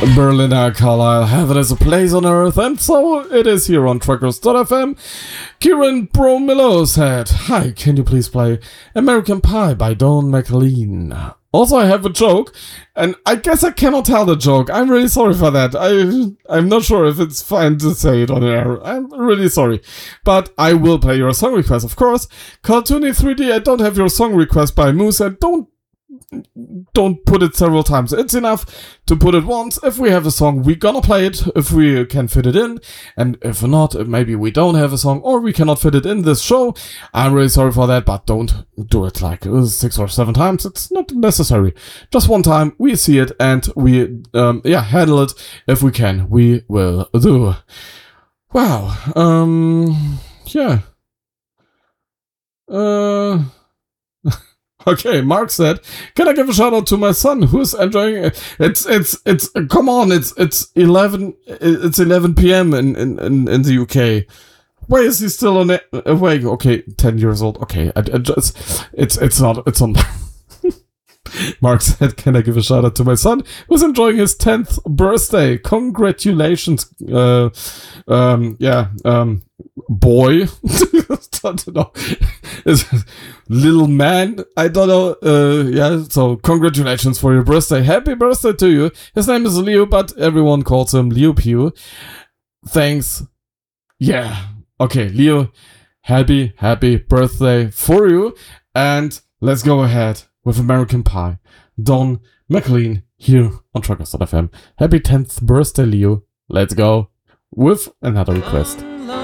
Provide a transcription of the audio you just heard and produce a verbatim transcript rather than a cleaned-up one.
Berliner Carlisle, heaven is a place on earth, and so it is here on Truckers dot f m. Kieran Bromillo said, "Hi, can you please play American Pie by Don McLean?" Also, I have a joke, and I guess I cannot tell the joke. I'm really sorry for that. I, I'm not sure if it's fine to say it on air. I'm really sorry. But I will play your song request, of course. Cartoony three D, I don't have your song request by Moose, and don't Don't put it several times. It's enough to put it once. If we have a song, we're gonna play it if we can fit it in. And if not, maybe we don't have a song or we cannot fit it in this show. I'm really sorry for that, but don't do it like six or seven times. It's not necessary. Just one time, we see it and we, um, yeah, handle it. If we can, we will do. Wow. Um, yeah. Uh... Okay, Mark said, "Can I give a shout out to my son who's enjoying it? It's it's it's come on, it's it's eleven it's eleven p m in in in the U K. Why is he still on it, awake? Okay, ten years old. Okay, I, I just it's it's not it's on." Mark said, "Can I give a shout out to my son who's enjoying his tenth birthday? Congratulations, uh, um, yeah, um, boy." I don't know. Little man, I don't know. Uh, yeah, so congratulations for your birthday. Happy birthday to you. His name is Leo, but everyone calls him Leo Pew. Thanks. Yeah. Okay, Leo, happy, happy birthday for you. And let's go ahead with American Pie. Don McLean here on Truckers dot f m. Happy tenth birthday, Leo. Let's go with another request.